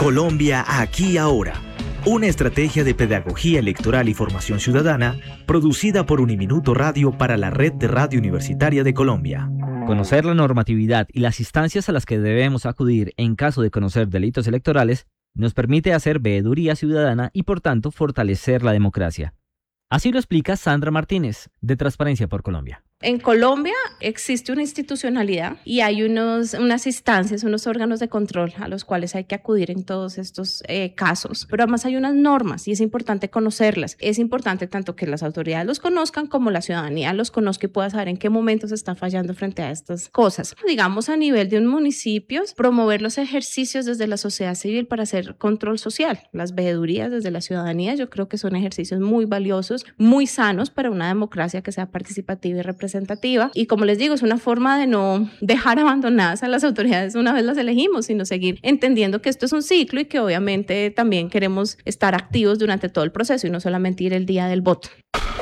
Colombia aquí ahora. Una estrategia de pedagogía electoral y formación ciudadana producida por Uniminuto Radio para la Red de Radio Universitaria de Colombia. Conocer la normatividad y las instancias a las que debemos acudir en caso de conocer delitos electorales nos permite hacer veeduría ciudadana y, por tanto, fortalecer la democracia. Así lo explica Sandra Martínez, de Transparencia por Colombia. En Colombia existe una institucionalidad y hay unas instancias, unos órganos de control a los cuales hay que acudir en todos estos casos. Pero además hay unas normas y es importante conocerlas. Es importante tanto que las autoridades los conozcan como la ciudadanía los conozca y pueda saber en qué momento se está fallando frente a estas cosas. Digamos, a nivel de un municipio, promover los ejercicios desde la sociedad civil para hacer control social. Las veedurías desde la ciudadanía yo creo que son ejercicios muy valiosos, muy sanos para una democracia que sea participativa y representativa. Y como les digo, es una forma de no dejar abandonadas a las autoridades una vez las elegimos, sino seguir entendiendo que esto es un ciclo y que obviamente también queremos estar activos durante todo el proceso y no solamente ir el día del voto.